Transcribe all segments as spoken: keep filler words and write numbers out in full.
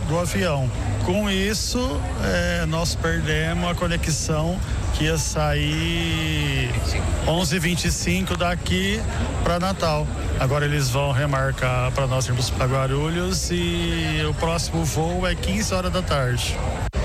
do avião. Com isso, é, nós perdemos a conexão que ia sair onze e vinte e cinco daqui para Natal. Agora eles vão remarcar para nós irmos para Guarulhos e o próximo voo é quinze horas da tarde.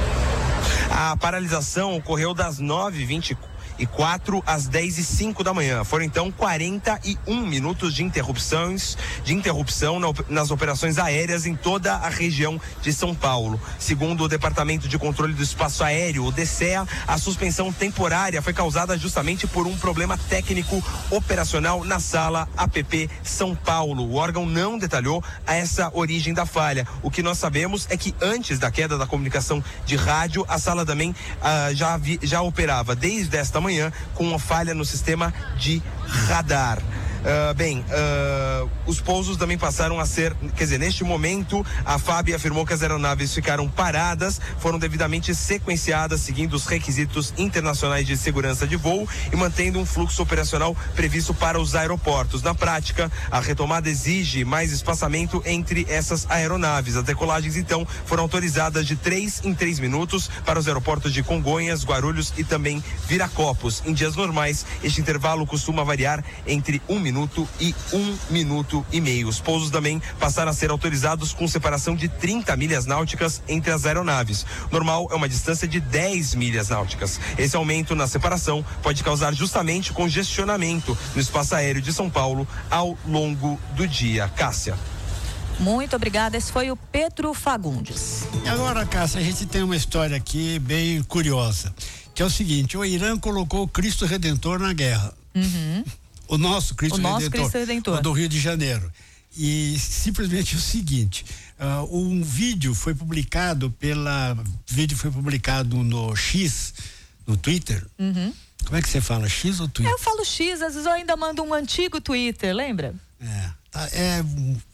A paralisação ocorreu das nove e vinte e quatro às dez e cinco da manhã. Foram então quarenta e um minutos de interrupções, de interrupção na, nas operações aéreas em toda a região de São Paulo. Segundo o Departamento de Controle do Espaço Aéreo, o DECEA, a suspensão temporária foi causada justamente por um problema técnico operacional na sala A P P São Paulo. O órgão não detalhou essa origem da falha. O que nós sabemos é que antes da queda da comunicação de rádio, a sala também ah, já, vi, já operava desde esta manhã com uma falha no sistema de radar. Uh, bem, uh, os pousos também passaram a ser, quer dizer, neste momento a F A B afirmou que as aeronaves ficaram paradas, foram devidamente sequenciadas seguindo os requisitos internacionais de segurança de voo e mantendo um fluxo operacional previsto para os aeroportos. Na prática, a retomada exige mais espaçamento entre essas aeronaves. As decolagens então foram autorizadas de três em três minutos para os aeroportos de Congonhas, Guarulhos e também Viracopos. Em dias normais, este intervalo costuma variar entre um minuto minuto e um minuto e meio. Os pousos também passaram a ser autorizados com separação de trinta milhas náuticas entre as aeronaves. Normal é uma distância de dez milhas náuticas. Esse aumento na separação pode causar justamente congestionamento no espaço aéreo de São Paulo ao longo do dia. Cássia. Muito obrigada, esse foi o Pedro Fagundes. E agora, Cássia, a gente tem uma história aqui bem curiosa, que é o seguinte: o Irã colocou o Cristo Redentor na guerra. Uhum. O nosso Cristo, o nosso Redentor, Cristo Redentor do Rio de Janeiro. E simplesmente o seguinte, uh, um vídeo foi publicado pela, vídeo foi publicado no X, no Twitter. Uhum. Como é que você fala, X ou Twitter? Eu falo X, às vezes eu ainda mando um antigo Twitter, lembra? É, tá, é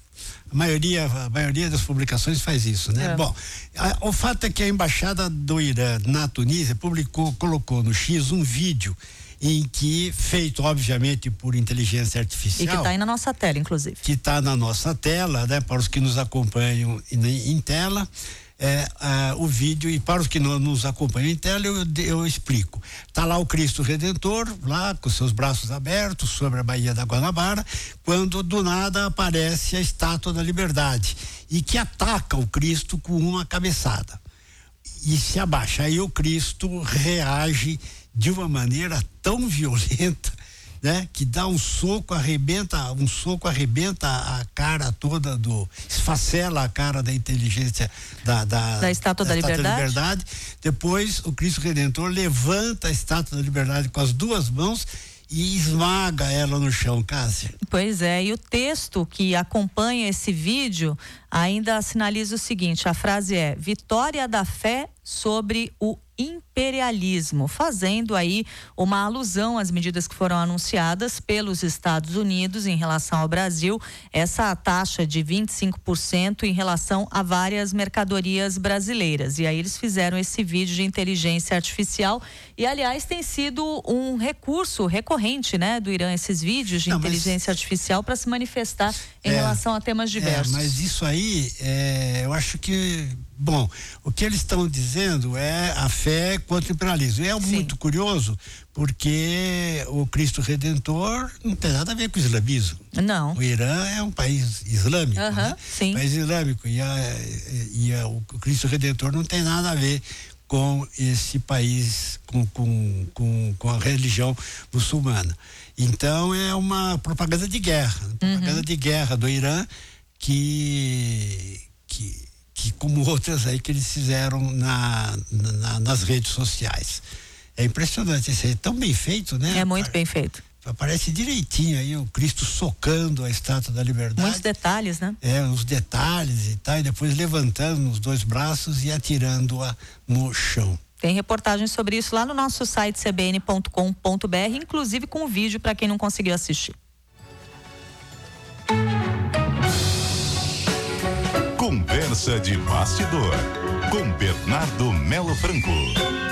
a maioria, a maioria das publicações faz isso, né? É. Bom, a, o fato é que a embaixada do Irã na Tunísia publicou, colocou no X um vídeo em que, feito obviamente por inteligência artificial. E que está aí na nossa tela, inclusive. Que está na nossa tela, né? Para os que nos acompanham em, em tela, é, é, o vídeo, e para os que não nos acompanham em tela, eu, eu explico. Está lá o Cristo Redentor, lá com seus braços abertos sobre a Baía da Guanabara, quando do nada aparece a Estátua da Liberdade, e que ataca o Cristo com uma cabeçada. E se abaixa. Aí o Cristo reage de uma maneira tão violenta, né? Que dá um soco, arrebenta, um soco arrebenta a cara toda do, esfacela a cara da inteligência da, da, da Estátua da, da, Estátua da Liberdade. Depois o Cristo Redentor levanta a Estátua da Liberdade com as duas mãos e esmaga ela no chão, Cássia. Pois é, e o texto que acompanha esse vídeo ainda sinaliza o seguinte: a frase é: vitória da fé sobre o imperialismo, fazendo aí uma alusão às medidas que foram anunciadas pelos Estados Unidos em relação ao Brasil, essa taxa de vinte e cinco por cento em relação a várias mercadorias brasileiras. E aí eles fizeram esse vídeo de inteligência artificial e, aliás, tem sido um recurso recorrente, né, do Irã, esses vídeos de Não, inteligência mas... artificial para se manifestar em é, relação a temas diversos. É, mas isso aí, é, eu acho que bom, o que eles estão dizendo é a fé contra o imperialismo. E é Sim. muito curioso, porque o Cristo Redentor não tem nada a ver com o islamismo. Não. O Irã é um país islâmico, uhum, né? Sim. País islâmico. E, a, e a, o Cristo Redentor não tem nada a ver com esse país, com, com, com, com a religião muçulmana. Então é uma propaganda de guerra, propaganda uhum. de guerra do Irã que... que que como outras aí que eles fizeram na, na, nas redes sociais. É impressionante isso aí, tão bem feito, né? É muito bem feito. Aparece direitinho aí o Cristo socando a Estátua da Liberdade. Muitos detalhes, né? É, uns detalhes e tal, e depois levantando os dois braços e atirando-a no chão. Tem reportagem sobre isso lá no nosso site c b n ponto com ponto b r, inclusive com vídeo para quem não conseguiu assistir. Conversa de bastidor com Bernardo Melo Franco.